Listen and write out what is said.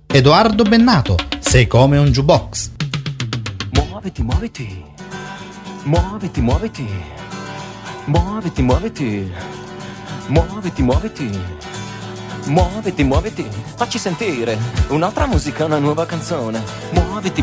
Edoardo Bennato, sei come un jukebox. Muoviti, muoviti. Muoviti, muoviti. Muoviti, muoviti. Muoviti, muoviti. Muoviti, muoviti. Facci sentire un'altra musica, una nuova canzone. Muoviti.